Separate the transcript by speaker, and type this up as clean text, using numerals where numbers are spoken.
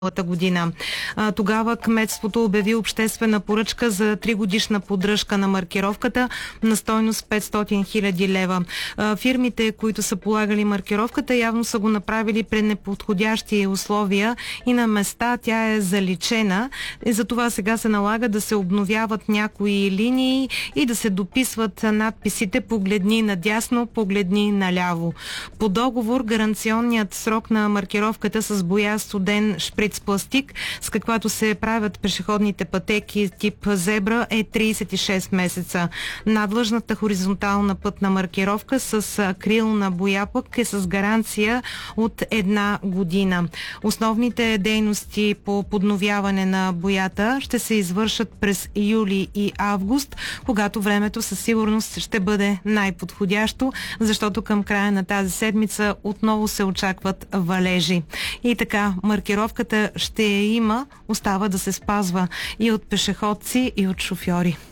Speaker 1: година. Тогава кметството обяви обществена поръчка за 3-годишна поддръжка на маркировката на стойност 500 000 лева. Фирмите, които са полагали маркировката, явно са го направили при неподходящи условия и на места тя е заличена. И затова сега се налага да се обновяват някои линии и да се дописват надписите "Погледни надясно, погледни наляво". По договор гаранционният срок на маркировката с боя студен шприц пластик, с каквато се правят пешеходните пътеки тип зебра, е 36 месеца. Надлъжната хоризонтална пътна маркировка с акрилна боя пък е с гаранция от 1 година. Основните дейности по подновяване на боята ще се извършат през юли и август, когато времето със сигурност ще бъде най-подходящо, защото към края на тази седмица отново се очакват валежи. И така, маркировката ще я има, остава да се спазва и от пешеходци, и от шофьори.